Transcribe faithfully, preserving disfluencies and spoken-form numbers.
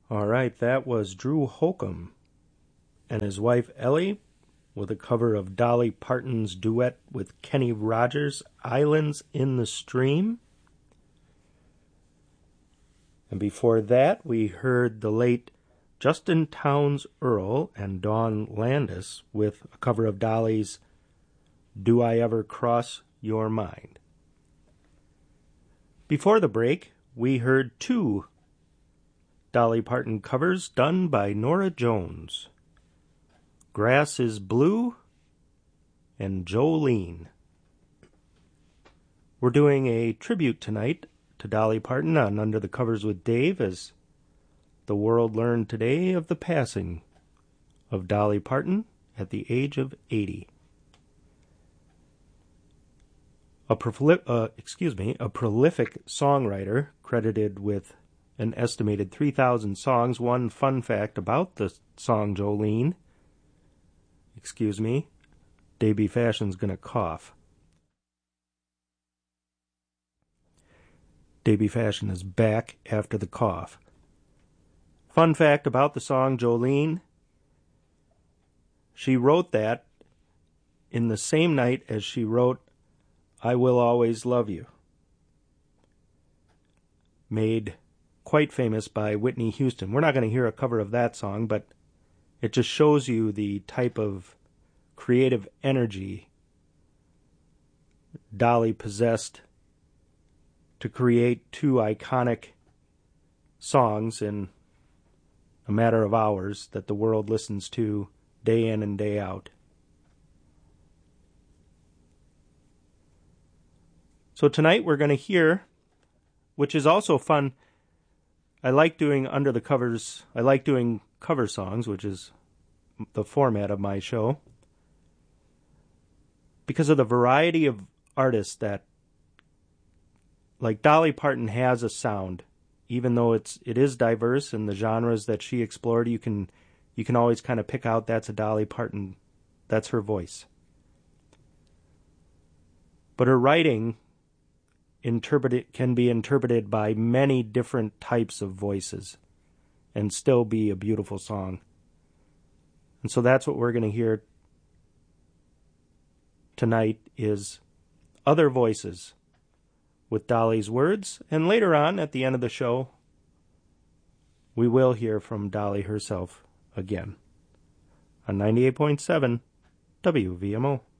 All right, that was Drew Holcomb and his wife Ellie with a cover of Dolly Parton's duet with Kenny Rogers, Islands in the Stream. And before that, we heard the late Justin Townes Earle and Dawn Landis with a cover of Dolly's Do I Ever Cross Your Mind. Before the break, we heard two Dolly Parton covers done by Norah Jones. Grass is Blue and Jolene. We're doing a tribute tonight to Dolly Parton on Under the Covers with Dave as the world learned today of the passing of Dolly Parton at the age of eighty. A, proli- uh, excuse me, a prolific songwriter credited with an estimated three thousand songs. One fun fact about the song Jolene, excuse me, Davey Fashion's gonna cough. Davey Fashion is back after the cough. Fun fact about the song Jolene, she wrote that in the same night as she wrote I Will Always Love You, made quite famous by Whitney Houston. We're not going to hear a cover of that song, but it just shows you the type of creative energy Dolly possessed to create two iconic songs in a matter of hours that the world listens to day in and day out. So tonight we're going to hear, which is also fun, I like doing under the covers, I like doing cover songs, which is the format of my show, because of the variety of artists that, like Dolly Parton has a sound, even though it's it is diverse in the genres that she explored. You can you can always kind of pick out that's a Dolly Parton, that's her voice. But her writing interpreted can be interpreted by many different types of voices and still be a beautiful song. And so that's what we're going to hear tonight is other voices with Dolly's words, and later on at the end of the show we will hear from Dolly herself again on ninety-eight point seven W V M O.